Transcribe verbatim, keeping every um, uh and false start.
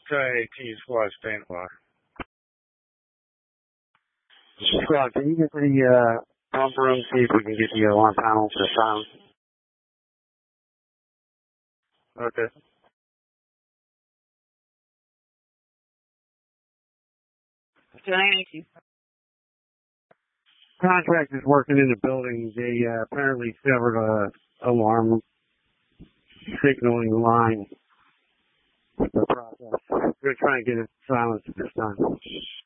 Delta eighteen squad, stand by. Squad, can you get to the uh, pump room, see if we can get the alarm panel to silence? Okay. Thank you. Contractors working in the building, they uh, apparently severed a alarm signaling line with the process. We're trying to get it silenced at this time.